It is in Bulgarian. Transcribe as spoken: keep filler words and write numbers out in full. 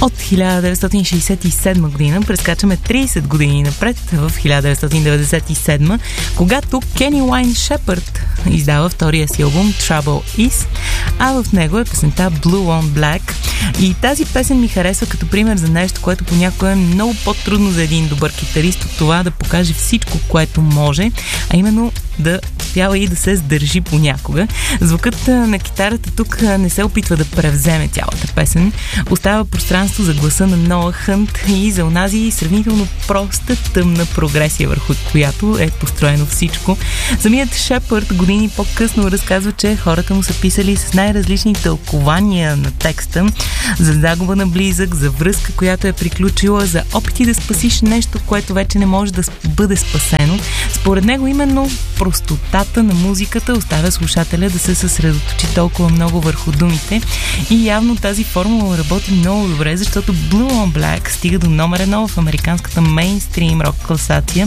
От хиляда деветстотин шейсет и седма година прескачаме трийсет години напред в хиляда деветстотин деветдесет и седма, когато Кени Уайн Шепърд издава втория си албум Trouble Is, а в него е песента Blue on Black. И тази песен ми харесва като пример за нещо, което понякога е много по-трудно за един добър китарист от това да покаже всичко, което може, а именно да успява и да се сдържи понякога. Звукът на китарата тук не се опитва да превземе цялата песен. Остава пространство за гласа на Ноа Хънт и за онази сравнително проста, тъмна прогресия, върху която е построено всичко. Самият Шепърд години по-късно разказва, че хората му са писали с най-различни тълкования на текста, за загуба на близък, за връзка, която е приключила, за опити да спасиш нещо, което вече не може да бъде спасено. Според него именно простотата на музиката оставя слушателя да се съсредоточи толкова много върху думите и явно тази формула работи много добре, защото Blue on Black стига до номер едно в американската мейнстрим рок класация